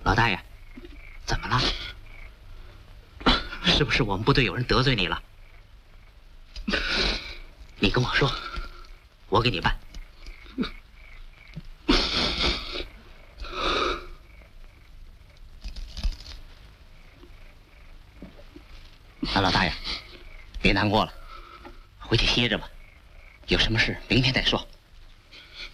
老大爷，怎么了？是不是我们部队有人得罪你了？你跟我说，我给你办。老大爷，别难过了，回去歇着吧。有什么事明天再说。